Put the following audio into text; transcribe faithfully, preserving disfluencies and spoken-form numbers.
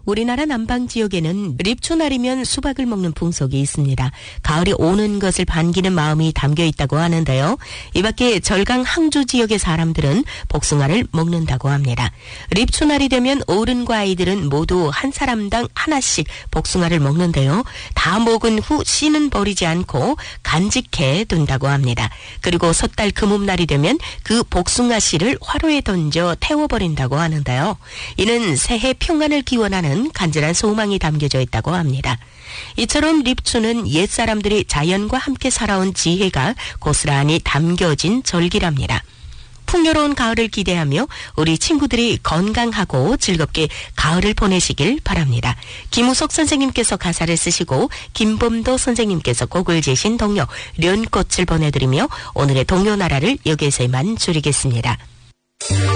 우리나라 남방 지역에는 립추날이면 수박을 먹는 풍속이 있습니다. 가을이 오는 것을 반기는 마음이 담겨 있다고 하는데요. 이 밖에 절강 항주 지역의 사람들은 복숭아를 먹는다고 합니다. 립추날이 되면 어른과 아이들은 모두 한 사람당 하나씩 복숭아를 먹는데요. 다 먹은 후 씨는 버리지 않고 간직해 둔다고 합니다. 그리고 섣달 금음날이 되면 그 복숭아 씨를 화로에 던져 태워버린다고 하는데요. 이는 새해 평안을 기원하는 간절한 소망이 담겨져 있다고 합니다. 이처럼 립추는 옛사람들이 자연과 함께 살아온 지혜가 고스란히 담겨진 절기랍니다. 풍요로운 가을을 기대하며 우리 친구들이 건강하고 즐겁게 가을을 보내시길 바랍니다. 김우석 선생님께서 가사를 쓰시고 김범도 선생님께서 곡을 지신 동요 련꽃을 보내드리며 오늘의 동요나라를 여기에서 이만 줄이겠습니다.